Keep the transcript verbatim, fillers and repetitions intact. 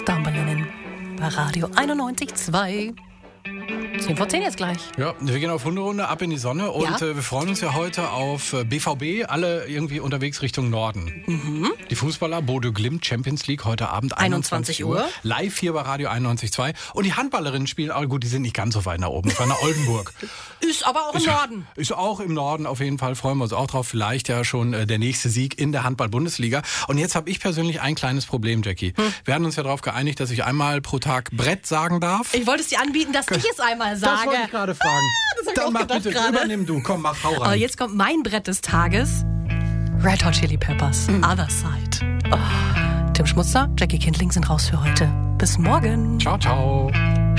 Stamperlinnen bei Radio einundneunzig Komma zwei. zehn vor zehn jetzt gleich. Ja, wir gehen auf Hunderunde, ab in die Sonne und Ja. äh, wir freuen uns ja heute auf äh, B V B, alle irgendwie unterwegs Richtung Norden. Mhm. Die Fußballer, Bodo Glimt, Champions League, heute Abend einundzwanzig Uhr. Live hier bei Radio einundneunzig Komma zwei. Und die Handballerinnen spielen, aber gut, die sind nicht ganz so weit nach oben, von der Oldenburg. Ist aber auch im Ist- Norden. Ist auch im Norden auf jeden Fall, freuen wir uns auch drauf. Vielleicht ja schon äh, der nächste Sieg in der Handball-Bundesliga. Und jetzt habe ich persönlich ein kleines Problem, Jackie. Hm. Wir hatten uns ja darauf geeinigt, dass ich einmal pro Tag Brett sagen darf. Ich wollte es dir anbieten, dass ich es einmal sage. Das wollte ich gerade fragen. das hab ich Dann auch mach gedacht bitte, gerade. übernimm du. Komm, mach, hau rein. Aber jetzt kommt mein Brett des Tages. Red Hot Chili Peppers, Other Side. Oh. Tim Schmutzer, Jackie Kindling sind raus für heute. Bis morgen. Ciao, ciao.